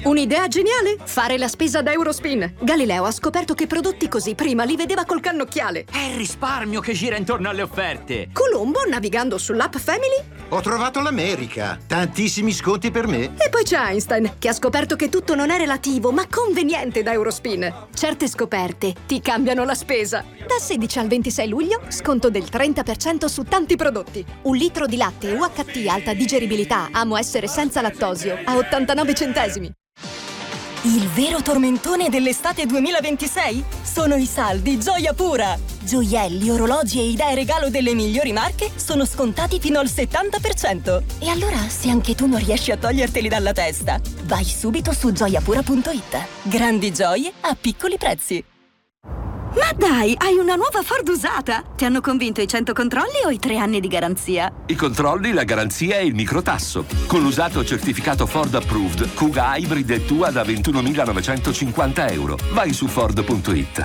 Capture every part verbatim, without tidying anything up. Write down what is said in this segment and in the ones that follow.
Un'idea geniale? Fare la spesa da Eurospin. Galileo ha scoperto che prodotti così prima li vedeva col cannocchiale. È il risparmio che gira intorno alle offerte. Colombo, navigando sull'app Family. Ho trovato l'America. Tantissimi sconti per me. E poi c'è Einstein, che ha scoperto che tutto non è relativo, ma conveniente da Eurospin. Certe scoperte ti cambiano la spesa. Da sedici al ventisei luglio, sconto del trenta per cento su tanti prodotti. Un litro di latte U H T alta digeribilità Amo Essere senza lattosio a ottantanove centesimi. Il vero tormentone dell'estate duemilaventisei? Sono i saldi Gioia Pura! Gioielli, orologi e idee regalo delle migliori marche sono scontati fino al settanta per cento. E allora, se anche tu non riesci a toglierteli dalla testa, vai subito su gioiapura punto it. Grandi gioie a piccoli prezzi. Ma dai, hai una nuova Ford usata! Ti hanno convinto i cento controlli o i tre anni di garanzia? I controlli, la garanzia e il microtasso. Con l'usato certificato Ford Approved, Kuga Hybrid è tua da ventunomilanovecentocinquanta euro. Vai su Ford punto it.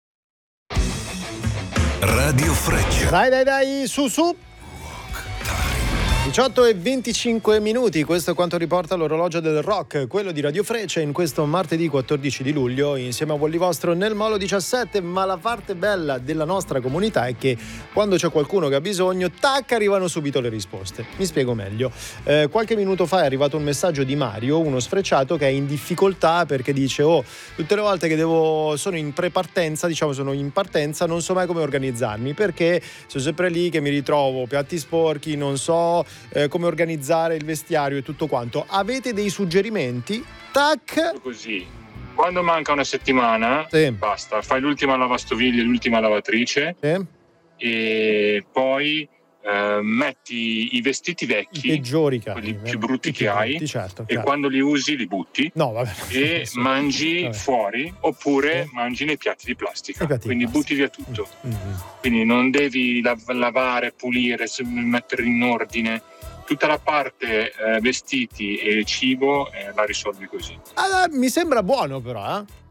Radio Freccia. Dai, dai, dai, su, su. diciotto e venticinque minuti, questo è quanto riporta l'orologio del rock, quello di Radio Freccia in questo martedì quattordici di luglio insieme a Volli Vostro nel Molo diciassette. Ma la parte bella della nostra comunità è che quando c'è qualcuno che ha bisogno, tac, arrivano subito le risposte. Mi spiego meglio. Eh, qualche minuto fa è arrivato un messaggio di Mario, uno sfrecciato che è in difficoltà perché dice: oh, tutte le volte che devo sono in prepartenza, diciamo sono in partenza, non so mai come organizzarmi perché sono sempre lì che mi ritrovo piatti sporchi, non so Eh, come organizzare il vestiario e tutto quanto. Avete dei suggerimenti? Tac! Così, quando manca una settimana, sì. Basta, fai l'ultima lavastoviglie, l'ultima lavatrice, sì. E poi eh, metti i vestiti vecchi, i peggiori che quelli hai, più brutti che brutti, hai, certo, e chiaro. quando li usi li butti, no, vabbè, e sì. mangi vabbè. fuori oppure sì. mangi nei piatti di plastica, piatti quindi di butti via tutto. Mm-hmm. Quindi non devi lav- lavare, pulire, mettere in ordine. Tutta la parte eh, vestiti e cibo eh, la risolvi così. Ah, mi sembra buono però, eh?